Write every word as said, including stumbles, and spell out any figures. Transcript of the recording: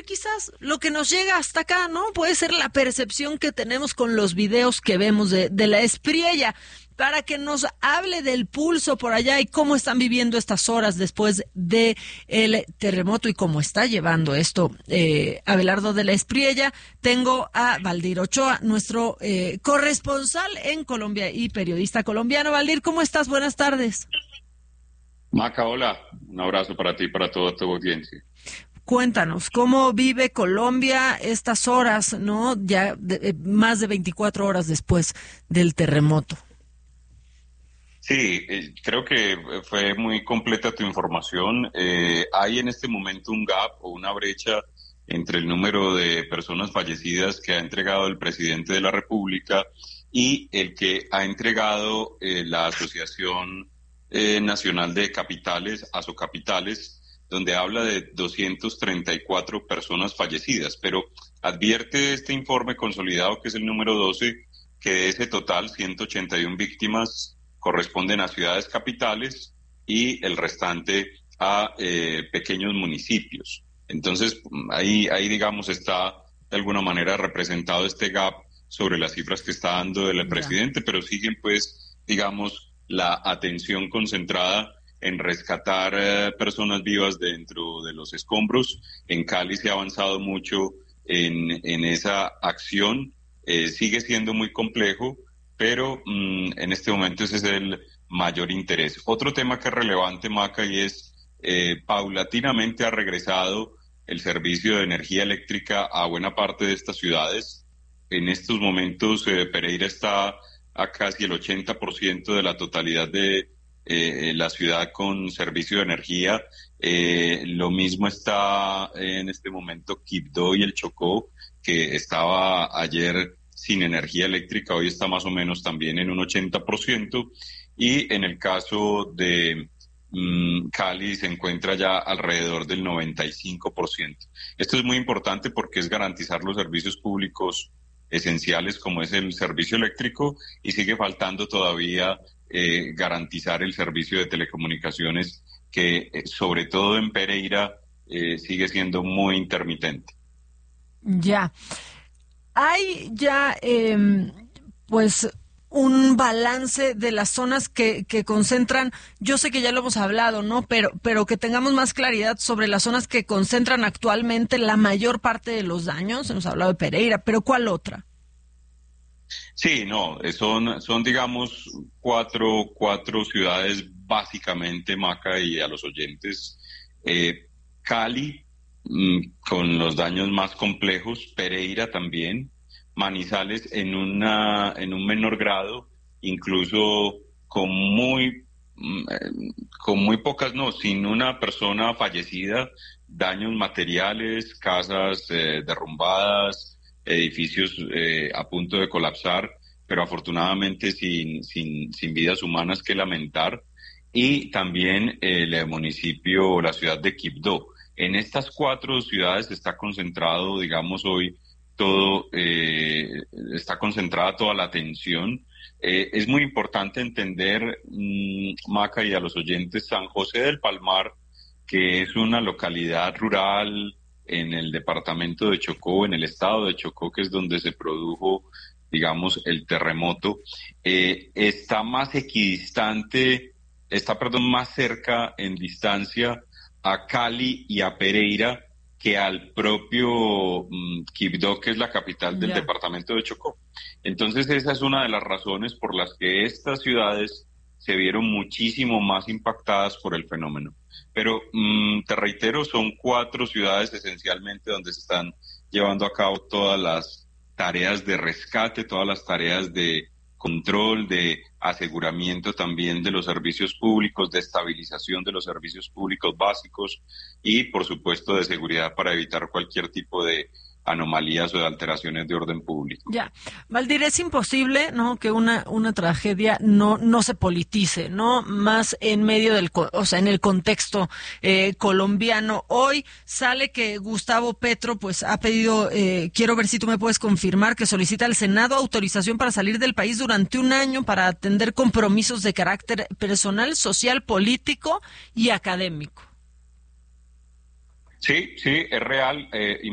quizás lo que nos llega hasta acá, ¿no? Puede ser la percepción que tenemos con los videos que vemos de, de la Espriella, para que nos hable del pulso por allá y cómo están viviendo estas horas después de el terremoto y cómo está llevando esto eh, Abelardo de la Espriella. Tengo a Valdir Ochoa, nuestro eh, corresponsal en Colombia y periodista colombiano. Valdir, ¿cómo estás? Buenas tardes. Maca, hola. Un abrazo para ti y para toda tu audiencia. Cuéntanos, ¿cómo vive Colombia estas horas, no? Ya de, más de veinticuatro horas después del terremoto. Sí, eh, creo que fue muy completa tu información. Eh, hay en este momento un gap o una brecha entre el número de personas fallecidas que ha entregado el presidente de la República y el que ha entregado eh, la Asociación eh, Nacional de Capitales, Asocapitales, donde habla de doscientas treinta y cuatro personas fallecidas. Pero advierte este informe consolidado, que es el número doce, que de ese total, ciento ochenta y una víctimas corresponden a ciudades capitales y el restante a eh, pequeños municipios. Entonces, ahí, ahí, digamos, está de alguna manera representado este gap sobre las cifras que está dando el presidente, pero siguen, pues, digamos, la atención concentrada en rescatar eh, personas vivas dentro de los escombros. En Cali se ha avanzado mucho en, en esa acción, eh, sigue siendo muy complejo, pero mmm, en este momento ese es el mayor interés. Otro tema que es relevante, Maca, y es eh, paulatinamente ha regresado el servicio de energía eléctrica a buena parte de estas ciudades. En estos momentos eh, Pereira está a casi el ochenta por ciento de la totalidad de eh, la ciudad con servicio de energía. Eh, lo mismo está en este momento Quibdó y el Chocó, que estaba ayer sin energía eléctrica, hoy está más o menos también en un ochenta por ciento, y en el caso de mmm, Cali se encuentra ya alrededor del noventa y cinco por ciento. Esto es muy importante porque es garantizar los servicios públicos esenciales como es el servicio eléctrico, y sigue faltando todavía eh, garantizar el servicio de telecomunicaciones que eh, sobre todo en Pereira eh, sigue siendo muy intermitente. Ya. Hay ya, eh, pues, un balance de las zonas que, que concentran, yo sé que ya lo hemos hablado, ¿no? Pero, pero que tengamos más claridad sobre las zonas que concentran actualmente la mayor parte de los daños. Hemos hablado de Pereira, pero ¿cuál otra? Sí, no, son, son digamos, cuatro, cuatro ciudades básicamente, Maca, y a los oyentes. Eh, Cali, con los daños más complejos, Pereira también, Manizales en una en un menor grado, incluso con muy con muy pocas, no, sin una persona fallecida, daños materiales, casas eh, derrumbadas, edificios eh, a punto de colapsar, pero afortunadamente sin sin sin vidas humanas que lamentar, y también el municipio o la ciudad de Quibdó. En estas cuatro ciudades está concentrado, digamos, hoy todo, eh, está concentrada toda la atención. Eh, es muy importante entender, mmm, Maca, y a los oyentes, San José del Palmar, que es una localidad rural en el departamento de Chocó, en el estado de Chocó, que es donde se produjo, digamos, el terremoto, eh, está más equidistante, está, perdón, más cerca en distancia a Cali y a Pereira que al propio um, Quibdó, que es la capital del yeah. departamento de Chocó. Entonces esa es una de las razones por las que estas ciudades se vieron muchísimo más impactadas por el fenómeno. Pero um, te reitero, son cuatro ciudades esencialmente donde se están llevando a cabo todas las tareas de rescate, todas las tareas de control, de aseguramiento también de los servicios públicos, de estabilización de los servicios públicos básicos y, por supuesto, de seguridad para evitar cualquier tipo de anomalías o de alteraciones de orden público. Ya, Valdir, es imposible, ¿no?, que una una tragedia no no se politice, ¿no? Más en medio del, o sea, en el contexto eh, colombiano. Hoy sale que Gustavo Petro, pues, ha pedido, eh, quiero ver si tú me puedes confirmar, que solicita al Senado autorización para salir del país durante un año para atender compromisos de carácter personal, social, político y académico. Sí, sí, es real. Eh,